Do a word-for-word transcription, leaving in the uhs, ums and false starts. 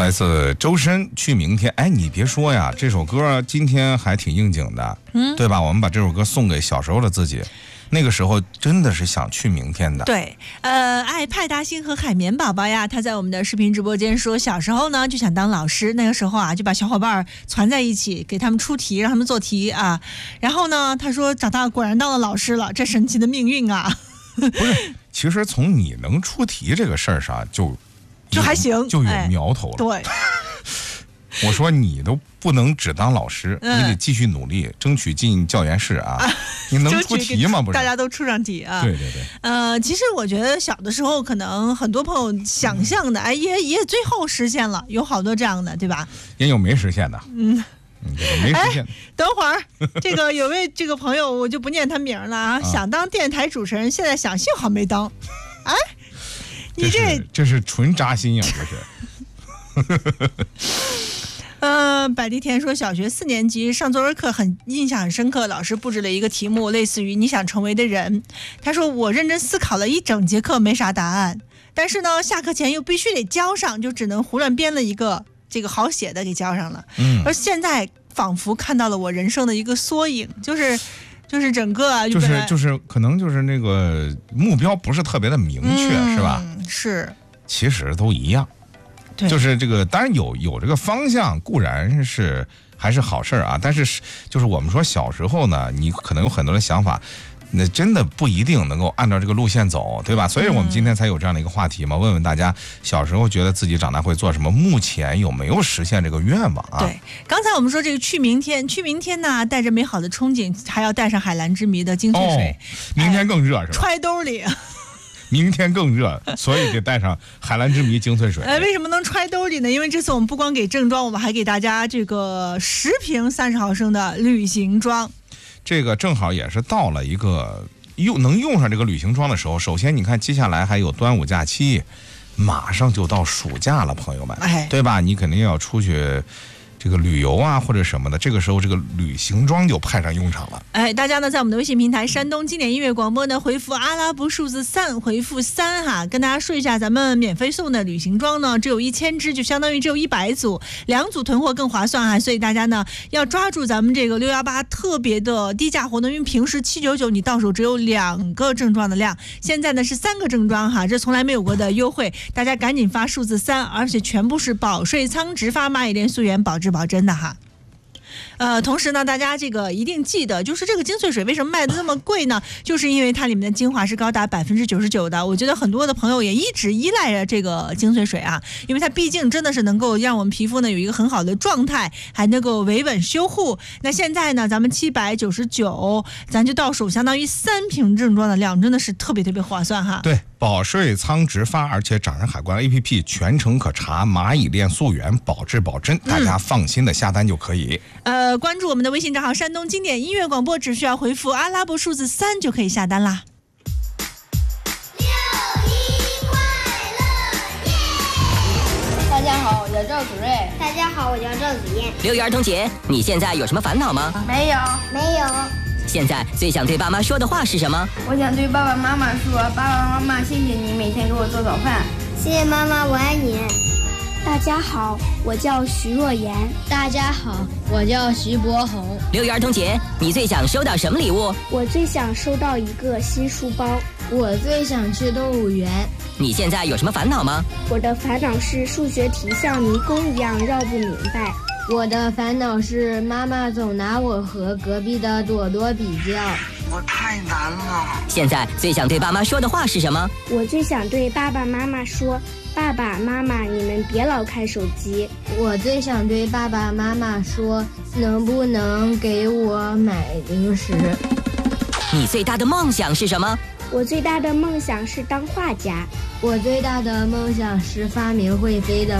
来自周深去明天。哎，你别说呀，这首歌今天还挺应景的，嗯，对吧？我们把这首歌送给小时候的自己，那个时候真的是想去明天的。 对，呃，爱派大星和海绵宝宝呀，他在我们的视频直播间说，小时候呢就想当老师，那个时候啊就把小伙伴攒在一起，给他们出题，让他们做题啊。然后呢，他说长大果然当了老师了，这神奇的命运啊！ 不是，其实从你能出题这个事儿上就就还行， 就有苗头了。 哎、对。 我说你都不能只当老师， 嗯、 你得继续努力，争取进教研室啊！啊你能出题吗？不是， 大家都出上题啊！ 对对对。 呃，其实我觉得小的时候，可能很多朋友想象的，哎，也也最后实现了，有好多这样的，对吧？ 也有没实现的。嗯。嗯，这个没实现。 哎、等会儿，这个有位这个朋友，我就不念他名了啊，啊想当电台主持人，现在想幸好没当。哎，你这这是这是纯扎心呀，这是。 呃，百丽甜说，小学四年级上作文课很印象很深刻，老师布置了一个题目，类似于你想成为的人。他说我认真思考了一整节课，没啥答案，但是呢，下课前又必须得交上，就只能胡乱编了一个这个好写的给交上了。嗯，而现在仿佛看到了我人生的一个缩影，就是就是整个啊， 就是就是可能就是那个目标不是特别的明确， 嗯、 是吧？ 是， 其实都一样。就是这个，当然有有这个方向，固然是还是好事啊。但是就是我们说小时候呢，你可能有很多的想法，那真的不一定能够按照这个路线走，对吧？所以我们今天才有这样的一个话题嘛，问问大家小时候觉得自己长大会做什么，目前有没有实现这个愿望啊？ 对，刚才我们说这个去明天，去明天呢，带着美好的憧憬，还要带上海蓝之谜的精粹水， 哦、明天更热、哎、是吧？ 揣兜里。 明天更热，所以得带上海蓝之谜精粹水。 呃，为什么能揣兜里呢？因为这次我们不光给正装，我们还给大家这个十瓶三十毫升的旅行装。 这个正好也是到了一个用能用上这个旅行装的时候。首先，你看接下来还有端午假期，马上就到暑假了，朋友们，哎，对吧？你肯定要出去。这个旅游啊或者什么的，这个时候这个旅行装就派上用场了。 哎，大家呢在我们的微信平台山东经典音乐广播呢回复阿拉伯数字三，回复三哈，跟大家说一下，咱们免费送的旅行装呢只有一千只，就相当于只有一百组，两组囤货更划算哈，所以大家呢要抓住咱们这个六一八特别的低价活动，因为平时七九九你到手只有两个正装的量，现在呢是三个正装哈，这从来没有过的优惠，大家赶紧发数字三，而且全部是保税仓直发蚂蚁连溯源保质保真的哈。呃，同时呢，大家这个一定记得，就是这个精粹水为什么卖的那么贵呢？就是因为它里面的精华是高达百分之九十九的。我觉得很多的朋友也一直依赖着这个精粹水啊，因为它毕竟真的是能够让我们皮肤呢有一个很好的状态，还能够维稳修护。那现在呢，咱们七百九十九，咱就到手相当于三瓶正装的量，真的是特别特别划算哈。 对。保税仓直发，而且掌上海关 A P P 全程可查，蚂蚁链溯源，保质保真，大家放心的下单就可以。 嗯、呃，关注我们的微信账号山东经典音乐广播，只需要回复阿拉伯数字三就可以下单啦。 六一快乐夜！ 大家好，我叫赵子睿。 大家好，我叫赵子燕。 六一儿童节，你现在有什么烦恼吗？ 没有， 没有。 现在最想对爸妈说的话是什么？ 我想对爸爸妈妈说，爸爸妈妈，谢谢你每天给我做早饭。 谢谢妈妈，我爱你。 大家好，我叫徐若言。 大家好，我叫徐博宏。 六一儿童节，你最想收到什么礼物？ 我最想收到一个新书包。 我最想去动物园。 你现在有什么烦恼吗？ 我的烦恼是数学题像迷宫一样绕不明白。 我的烦恼是妈妈总拿我和隔壁的朵朵比较， 我太难了。 现在最想对爸妈说的话是什么？ 我最想对爸爸妈妈说，爸爸妈妈，你们别老看手机。 我最想对爸爸妈妈说，能不能给我买零食？ 你最大的梦想是什么？ 我最大的梦想是当画家。 我最大的梦想是发明会飞的